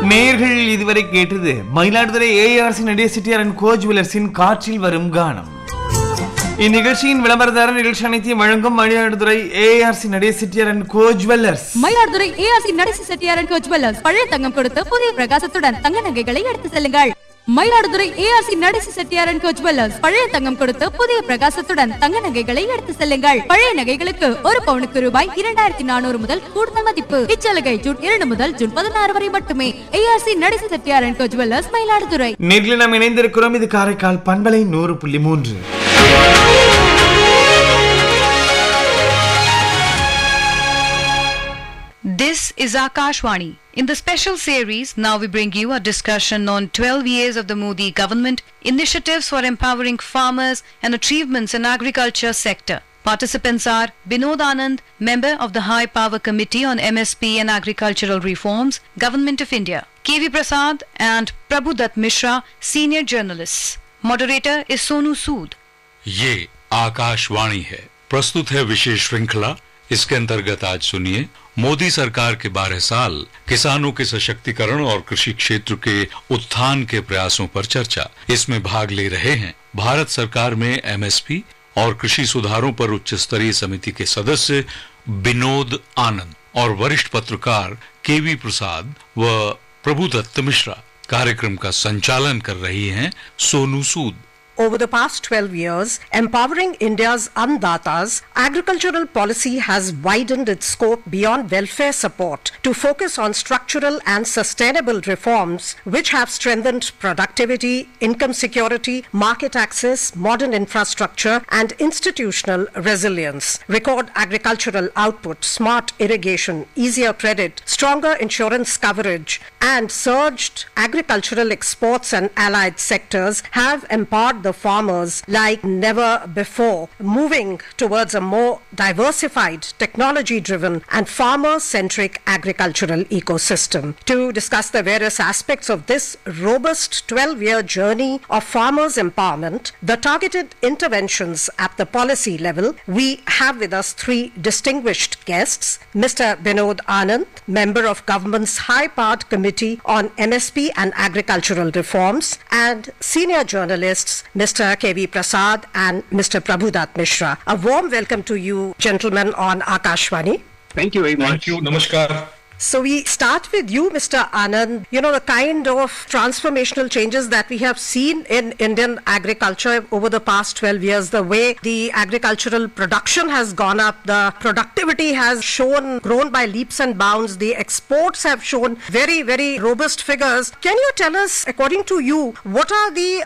நேர்கள் இதுவரை கேட்டது மயிலாடுதுறை ஏஆர்சி நடேச செட்டியார் அண்ட் கோ ஜுவல்லர்ஸின் காற்றில் வரும் கானம். இந்நிகழ்ச்சியின் விளம்பரதார நிகழ்ச்சி அனைத்தையும் வழங்கும் Mayiladuthurai ARC Natesa Chettiar and go jewellers. Mayiladuthurai ARC Natesa Chettiar and go jewellers பழைய தங்கம் கொடுத்து புதிய பிரகாசத்துடன் தங்க நகைகளை எடுத்து செல்லுங்கள். Mayiladuthurai ARC Natesa Chettiar and go jewellers பழைய தங்கம் கொடுத்து புதிய பிரகாசத்துடன் தங்க நகைகளை எடுத்து செல்லுங்கள். பழைய நகைகளுக்கு ஒரு பவுனுக்கு ரூபாய் 2400 முதல் கூடுதல் மதிப்பு. இச்சலுகை ஜூன் 2 முதல் ஜூன் 16 வரை மட்டுமே. ARC Natesa Chettiar and go jewellers, Mayiladuthurai. நேரில் நாம் இணைந்திருக்கிறோம். இது காரைக்கால் பண்பலை 100.3. This is Akashvani. In the special series, now we bring you a discussion on 12 years of the Modi government, initiatives for empowering farmers and achievements in agriculture sector. Participants are Binod Anand, member of the High Power Committee on MSP and Agricultural Reforms, Government of India; KV Prasad and Prabhudat Mishra, senior journalists. Moderator is Sonu Sood. ये आकाशवाणी है, प्रस्तुत है विशेष श्रृंखला. इसके अंतर्गत आज सुनिए मोदी सरकार के 12 साल, किसानों के सशक्तिकरण और कृषि क्षेत्र के उत्थान के प्रयासों पर चर्चा. इसमें भाग ले रहे हैं भारत सरकार में एमएसपी और कृषि सुधारों पर उच्च स्तरीय समिति के सदस्य बिनोद आनंद और वरिष्ठ पत्रकार केवी प्रसाद व प्रभुदत्त मिश्रा. कार्यक्रम का संचालन कर रही हैं Sonu Sood. Over the past 12 years, empowering India's Andatas, agricultural policy has widened its scope beyond welfare support to focus on structural and sustainable reforms which have strengthened productivity, income security, market access, modern infrastructure and institutional resilience. Record agricultural output, smart irrigation, easier credit, stronger insurance coverage and surged agricultural exports and allied sectors have empowered the farmers like never before, moving towards a more diversified, technology-driven and farmer-centric agricultural ecosystem. To discuss the various aspects of this robust 12-year journey of farmers' empowerment, the targeted interventions at the policy level, we have with us three distinguished guests. Mr. Binod Anand, member of government's high-powered committee on MSP and agricultural reforms, and senior journalists Mr. KV Prasad and Mr. Prabhudat Mishra. A warm welcome to you, gentlemen, on Akashvani. Thank you very much. Thank you. Namaskar. So we start with you, Mr. Anand. You know, the kind of transformational changes that we have seen in Indian agriculture over the past 12 years, the way the agricultural production has gone up, the productivity has grown by leaps and bounds, the exports have shown very, very robust figures. Can you tell us, according to you, what are the